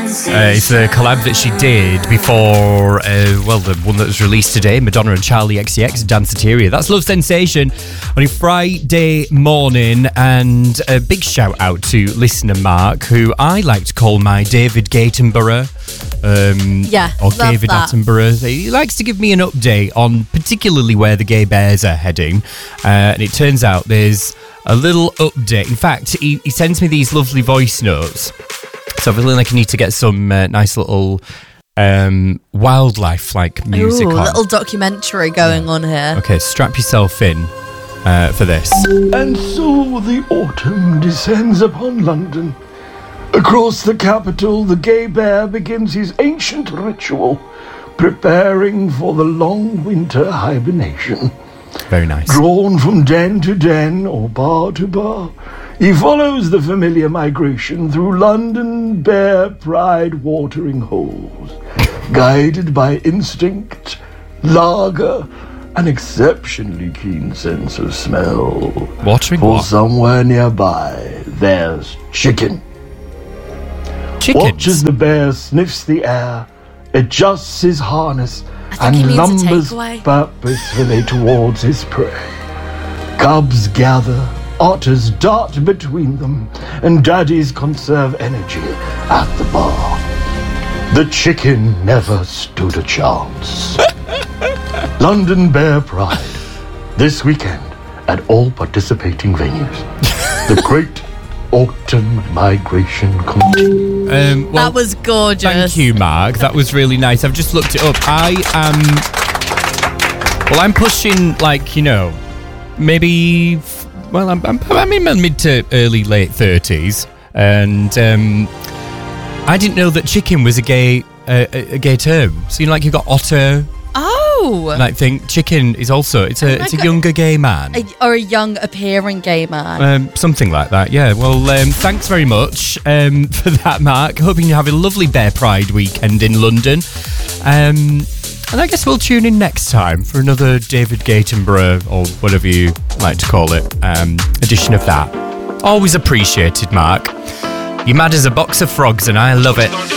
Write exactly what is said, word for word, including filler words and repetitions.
Uh, it's the collab that she did before, uh, well, the one that was released today, Madonna and Charlie X C X, Danceteria. That's Love Sensation on a Friday morning, and a big shout out to listener Mark, who I like to call my David Gatenborough. Um, yeah, or David that. Attenborough. He likes to give me an update on particularly where the Gay Bears are heading, uh, and it turns out there's a little update. In fact, he, he sends me these lovely voice notes, so I feel like I need to get some uh, nice little um, wildlife-like music Ooh, on. A little documentary going yeah. on here. Okay, strap yourself in uh, for this. And so the autumn descends upon London. Across the capital, the Gay Bear begins his ancient ritual, preparing for the long winter hibernation. Very nice. Drawn from den to den or bar to bar, he follows the familiar migration through London bear pride watering holes, guided by instinct, lager, an exceptionally keen sense of smell. Watering For what? somewhere nearby, there's chicken. Chickens? Watch as the bear sniffs the air, adjusts his harness, I think he and means a lumbers takeaway. purposefully towards his prey. Cubs gather, otters dart between them, and daddies conserve energy at the bar. The chicken never stood a chance. London Bear Pride, this weekend at all participating venues. The Great Autumn Migration continues. Um, well, that was gorgeous. Thank you, Mark. That was really nice. I've just looked it up. I am... Well, I'm pushing, like, you know, maybe... Well, I'm, I'm, I'm in my mid to early, late thirties. And um, I didn't know that chicken was a gay uh, a, a gay term. So, you know, like, you've got otter... Oh, and I think chicken is also it's a it's a younger gay man a, or a young appearing gay man, um, something like that. Yeah. Well, um, thanks very much um, for that, Mark. Hoping you have a lovely Bear Pride weekend in London. Um, and I guess we'll tune in next time for another David Gatenborough or whatever you like to call it um, edition of that. Always appreciated, Mark. You're mad as a box of frogs, and I love it.